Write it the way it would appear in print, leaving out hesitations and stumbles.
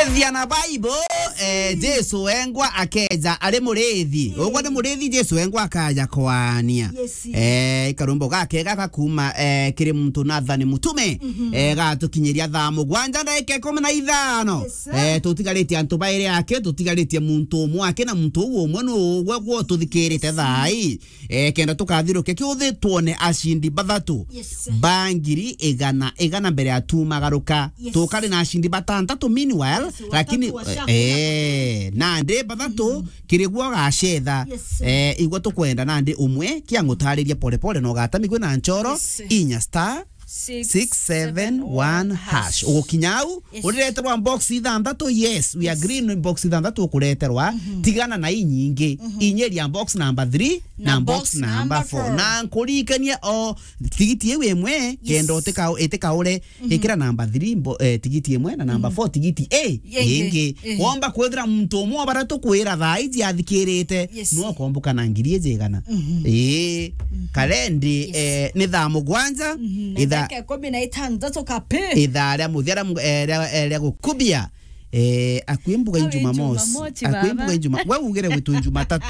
Thiana Bible Jesu engwa akeja ari murethi ogwa ni murethi Jesu engwa akaja kwania karumbo gake gakakuma kiri muntu Nathani mutume gatukinyiria thaa mugwanja ndeke 15 tutigarite antu baire yake tutigarite muntu umwe ake na muntu umwe no gwo tuthikirite thai kenda tukathiruke kiuthi tuone ashindi bathatu bangiri igana mbere ya tumagaruka tukari na ashindi batandatu meanwhile lakini nande bathatu kirigwo gacetha igwo tukwenda nande umwe kiangutariria pole pole no gatamigwe na nchoro inya star 671 hash ukinyau ureterwa box ithandatu yes we agree no box ithandatu ukureterwa tigana na inyingi inyeria box number 3 na box number 4 na nkurikania o tigiti ewe mwe kendo eteka ule ikira number 3 tigiti emwe na number 4 tigiti ingi womba kwethira muntu omwe baratu kwira thaiji athikirite no kombuka na ngirie jegana kalendi ni thaa mugwanja Ke kobi na itandatu kape idara muthiara ria gukubia akwimbuga Jumamosi akwimbuga Jumamosi wewe ugere gwitu Jumatatu